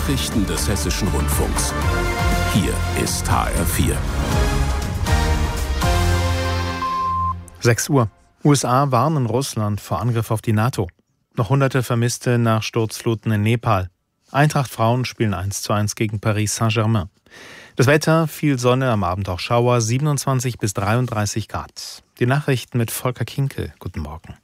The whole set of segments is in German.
Nachrichten des Hessischen Rundfunks. Hier ist HR4. 6 Uhr. USA warnen Russland vor Angriff auf die NATO. Noch Hunderte Vermisste nach Sturzfluten in Nepal. Eintracht Frauen spielen 1:1 gegen Paris Saint-Germain. Das Wetter, viel Sonne, am Abend auch Schauer, 27 bis 33 Grad. Die Nachrichten mit Volker Kinkel. Guten Morgen.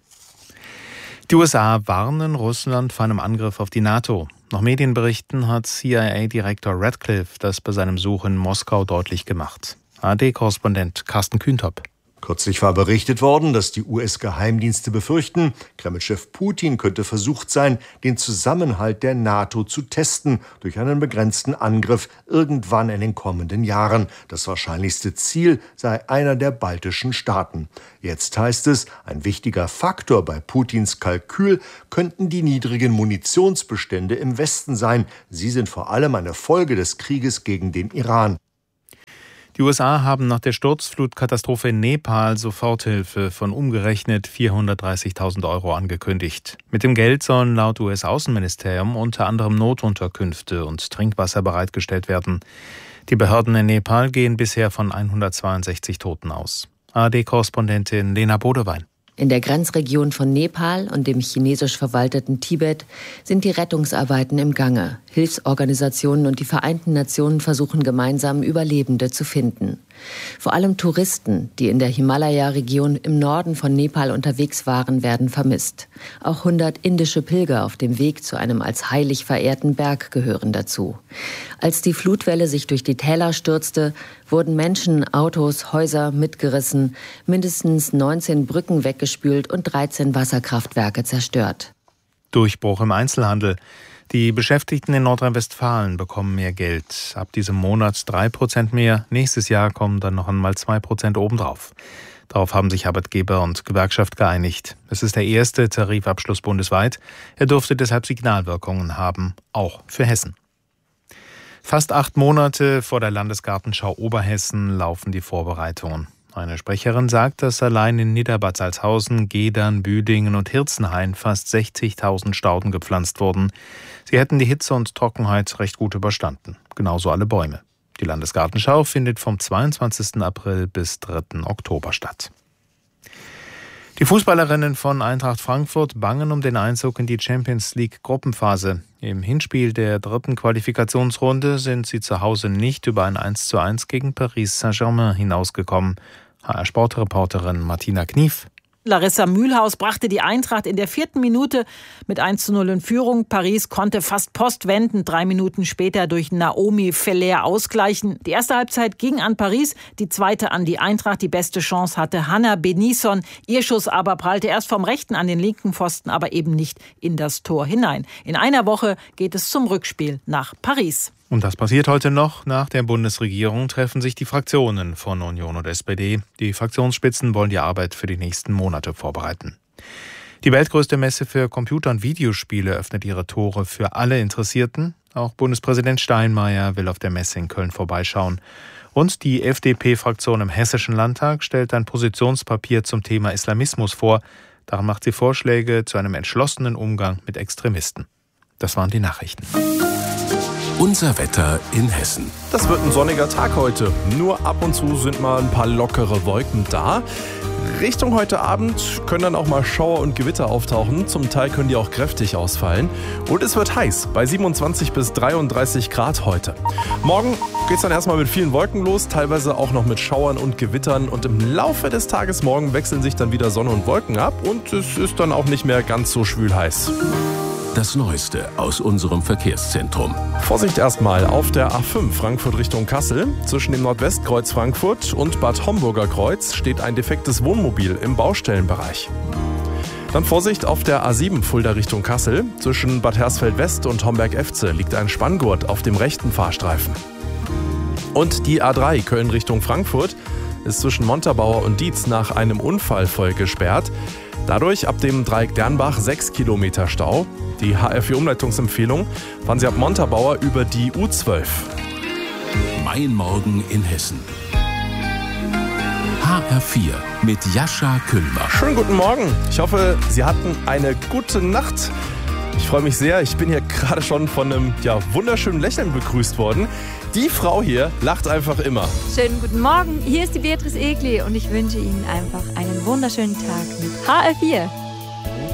Die USA warnen Russland vor einem Angriff auf die NATO. Nach Medienberichten hat CIA-Direktor Radcliffe das bei seinem Besuch in Moskau deutlich gemacht. ARD-Korrespondent Carsten Kühntop. Kürzlich war berichtet worden, dass die US-Geheimdienste befürchten, Kreml-Chef Putin könnte versucht sein, den Zusammenhalt der NATO zu testen durch einen begrenzten Angriff irgendwann in den kommenden Jahren. Das wahrscheinlichste Ziel sei einer der baltischen Staaten. Jetzt heißt es, ein wichtiger Faktor bei Putins Kalkül könnten die niedrigen Munitionsbestände im Westen sein. Sie sind vor allem eine Folge des Krieges gegen den Iran. Die USA haben nach der Sturzflutkatastrophe in Nepal Soforthilfe von umgerechnet 430.000 € angekündigt. Mit dem Geld sollen laut US-Außenministerium unter anderem Notunterkünfte und Trinkwasser bereitgestellt werden. Die Behörden in Nepal gehen bisher von 162 Toten aus. ARD-Korrespondentin Lena Bodewein. In der Grenzregion von Nepal und dem chinesisch verwalteten Tibet sind die Rettungsarbeiten im Gange. Hilfsorganisationen und die Vereinten Nationen versuchen gemeinsam, Überlebende zu finden. Vor allem Touristen, die in der Himalaya-Region im Norden von Nepal unterwegs waren, werden vermisst. Auch 100 indische Pilger auf dem Weg zu einem als heilig verehrten Berg gehören dazu. Als die Flutwelle sich durch die Täler stürzte, wurden Menschen, Autos, Häuser mitgerissen, mindestens 19 Brücken weggespült und 13 Wasserkraftwerke zerstört. Durchbruch im Einzelhandel. Die Beschäftigten in Nordrhein-Westfalen bekommen mehr Geld. Ab diesem Monat 3% mehr. Nächstes Jahr kommen dann noch einmal 2% obendrauf. Darauf haben sich Arbeitgeber und Gewerkschaft geeinigt. Es ist der erste Tarifabschluss bundesweit. Er dürfte deshalb Signalwirkungen haben, auch für Hessen. Fast 8 Monate vor der Landesgartenschau Oberhessen laufen die Vorbereitungen. Eine Sprecherin sagt, dass allein in Niederbad Salzhausen, Gedern, Büdingen und Hirzenhain fast 60.000 Stauden gepflanzt wurden. Sie hätten die Hitze und Trockenheit recht gut überstanden. Genauso alle Bäume. Die Landesgartenschau findet vom 22. April bis 3. Oktober statt. Die Fußballerinnen von Eintracht Frankfurt bangen um den Einzug in die Champions-League-Gruppenphase. Im Hinspiel der 3. Qualifikationsrunde sind sie zu Hause nicht über ein 1:1 gegen Paris Saint-Germain hinausgekommen. HR-Sportreporterin Martina Knief. Larissa Mühlhaus brachte die Eintracht in der 4. Minute mit 1:0 in Führung. Paris konnte fast postwendend 3 Minuten später durch Naomi Feller ausgleichen. Die erste Halbzeit ging an Paris, die zweite an die Eintracht. Die beste Chance hatte Hannah Benison. Ihr Schuss aber prallte erst vom rechten an den linken Pfosten, aber eben nicht in das Tor hinein. In einer Woche geht es zum Rückspiel nach Paris. Und das passiert heute noch. Nach der Bundesregierung treffen sich die Fraktionen von Union und SPD. Die Fraktionsspitzen wollen die Arbeit für die nächsten Monate vorbereiten. Die weltgrößte Messe für Computer- und Videospiele öffnet ihre Tore für alle Interessierten. Auch Bundespräsident Steinmeier will auf der Messe in Köln vorbeischauen. Und die FDP-Fraktion im Hessischen Landtag stellt ein Positionspapier zum Thema Islamismus vor. Darin macht sie Vorschläge zu einem entschlossenen Umgang mit Extremisten. Das waren die Nachrichten. Unser Wetter in Hessen. Das wird ein sonniger Tag heute. Nur ab und zu sind mal ein paar lockere Wolken da. Richtung heute Abend können dann auch mal Schauer und Gewitter auftauchen. Zum Teil können die auch kräftig ausfallen. Und es wird heiß, bei 27 bis 33 Grad heute. Morgen geht es dann erstmal mit vielen Wolken los, teilweise auch noch mit Schauern und Gewittern. Und im Laufe des Tages morgen wechseln sich dann wieder Sonne und Wolken ab. Und es ist dann auch nicht mehr ganz so schwül heiß. Das Neueste aus unserem Verkehrszentrum. Vorsicht erstmal auf der A5 Frankfurt Richtung Kassel. Zwischen dem Nordwestkreuz Frankfurt und Bad Homburger Kreuz steht ein defektes Wohnmobil im Baustellenbereich. Dann Vorsicht auf der A7 Fulda Richtung Kassel. Zwischen Bad Hersfeld West und Homberg-Efze liegt ein Spanngurt auf dem rechten Fahrstreifen. Und die A3 Köln Richtung Frankfurt ist zwischen Montabaur und Dietz nach einem Unfall voll gesperrt. Dadurch ab dem Dreieck Dernbach 6 Kilometer Stau. Die HR4-Umleitungsempfehlung fahren Sie ab Montabaur über die U12. Mein Morgen in Hessen. HR4 mit Jascha Kühlbach. Schönen guten Morgen. Ich hoffe, Sie hatten eine gute Nacht. Ich freue mich sehr. Ich bin hier gerade schon von einem wunderschönen Lächeln begrüßt worden. Die Frau hier lacht einfach immer. Schönen guten Morgen. Hier ist die Beatrice Egli und ich wünsche Ihnen einfach einen wunderschönen Tag mit HR4.